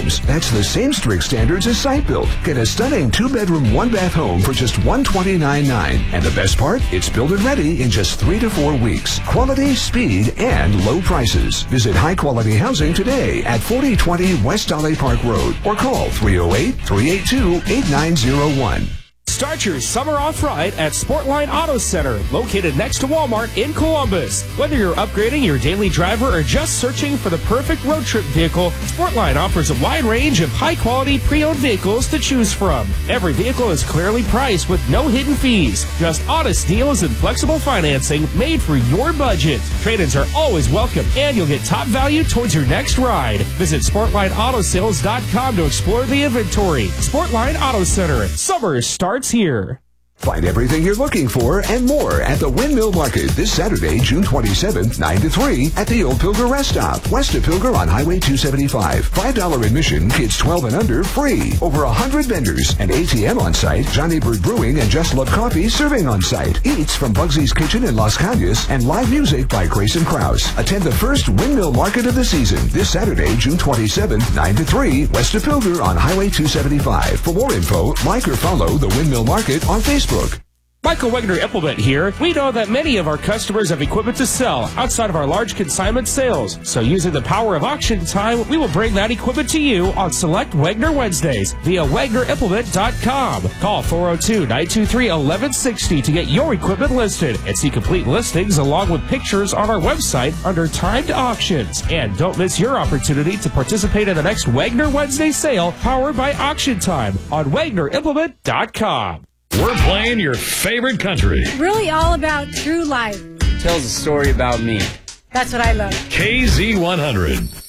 homes. That's the same strict standards as Site Built. Get a stunning 2-bedroom, 1-bath home for just $129.9. And the best part? It's build and ready in just 3 to 4 weeks. Quality, speed, and low prices. Visit High Quality Housing today at 4020 West Dolly Park Road or call 308-382-8901. Start your summer off right at Sportline Auto Center, located next to Walmart in Columbus. Whether you're upgrading your daily driver or just searching for the perfect road trip vehicle, Sportline offers a wide range of high-quality pre-owned vehicles to choose from. Every vehicle is clearly priced with no hidden fees. Just honest deals and flexible financing made for your budget. Trade-ins are always welcome, and you'll get top value towards your next ride. Visit SportlineAutosales.com to explore the inventory. Sportline Auto Center. Summer starts here. Find everything you're looking for and more at the Windmill Market this Saturday, June 27th, 9 to 3 at the Old Pilger Rest Stop, west of Pilger on Highway 275. $5 admission, kids 12 and under, free. Over 100 vendors, an ATM on site, Johnny Bird Brewing and Just Love Coffee serving on site, eats from Bugsy's Kitchen in Las Cañas, and live music by Grayson Krause. Attend the first Windmill Market of the season this Saturday, June 27th, 9 to 3, west of Pilger on Highway 275. For more info, like or follow the Windmill Market on Facebook. Michael Wegner Implement here. We know that many of our customers have equipment to sell outside of our large consignment sales. So using the power of Auction Time, we will bring that equipment to you on select Wegner Wednesdays via WegnerImplement.com. Call 402-923-1160 to get your equipment listed and see complete listings along with pictures on our website under Timed Auctions. And don't miss your opportunity to participate in the next Wegner Wednesday sale powered by Auction Time on WegnerImplement.com. We're playing your favorite country. Really all about true life. Tells a story about me. That's what I love. KZ100.